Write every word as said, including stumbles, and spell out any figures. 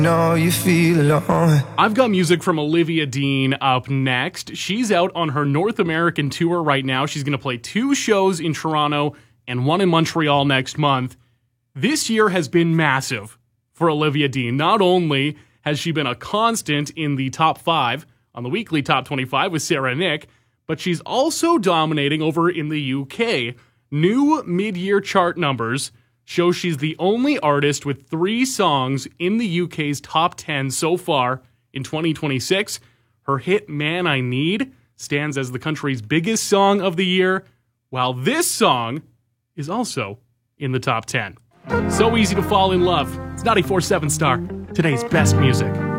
know you feel alone. I've got music from Olivia Dean up next. She's out on her North American tour right now. She's going to play two shows in Toronto and one in Montreal next month. This year has been massive for Olivia Dean. Not only has she been a constant in the top five on the weekly top twenty-five with Sarah Nick, but she's also dominating over in the U K. New mid-year chart numbers show she's the only artist with three songs in the U K's top ten so far in twenty twenty-six. Her hit Man I Need stands as the country's biggest song of the year, while this song is also in the top ten. So easy to fall in love. It's ninety-four point seven Star, today's best music.